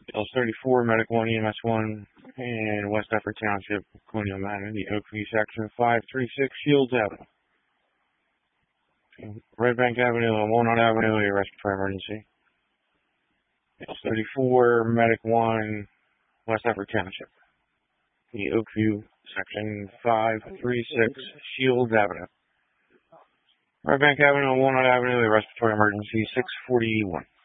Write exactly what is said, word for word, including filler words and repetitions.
L thirty-four, Medic one, E M S one, and West Effort Township, Colonial Manor, the Oakview section, five three six Shields Avenue. Red Bank Avenue and Walnut Avenue, a respiratory emergency. L thirty-four, Medic one, West Effort Township, the Oakview section, five three six Shields Avenue. Red Bank Avenue and Walnut Avenue, a respiratory emergency, six forty-one.